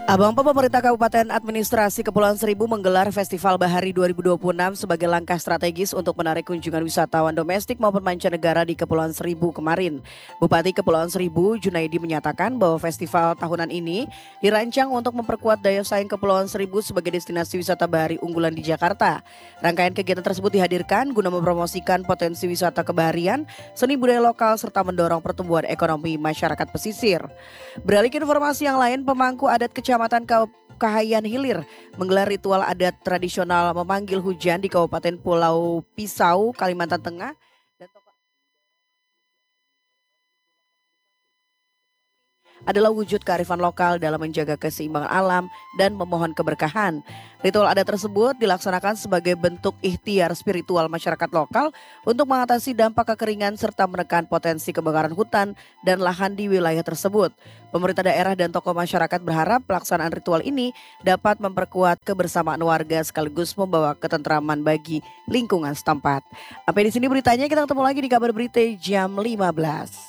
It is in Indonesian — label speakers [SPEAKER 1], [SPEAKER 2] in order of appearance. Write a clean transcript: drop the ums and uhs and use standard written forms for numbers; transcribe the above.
[SPEAKER 1] Abang Pemerintah Kabupaten Administrasi Kepulauan Seribu menggelar Festival Bahari 2026 sebagai langkah strategis untuk menarik kunjungan wisatawan domestik maupun mancanegara di Kepulauan Seribu kemarin. Bupati Kepulauan Seribu, Junaidi, menyatakan bahwa festival tahunan ini dirancang untuk memperkuat daya saing Kepulauan Seribu sebagai destinasi wisata bahari unggulan di Jakarta. Rangkaian kegiatan tersebut dihadirkan guna mempromosikan potensi wisata kebaharian, seni budaya lokal, serta mendorong pertumbuhan ekonomi masyarakat pesisir. Beralih ke informasi yang lain, pemangku adat Kecamatan Kahayan Hilir menggelar ritual adat tradisional memanggil hujan di Kabupaten Pulau Pisau, Kalimantan Tengah. Adalah wujud kearifan lokal dalam menjaga keseimbangan alam dan memohon keberkahan. Ritual adat tersebut dilaksanakan sebagai bentuk ikhtiar spiritual masyarakat lokal untuk mengatasi dampak kekeringan serta menekan potensi kebakaran hutan dan lahan di wilayah tersebut. Pemerintah daerah dan tokoh masyarakat berharap pelaksanaan ritual ini dapat memperkuat kebersamaan warga sekaligus membawa ketentraman bagi lingkungan setempat. Sampai di sini beritanya, kita ketemu lagi di kabar berita jam 15.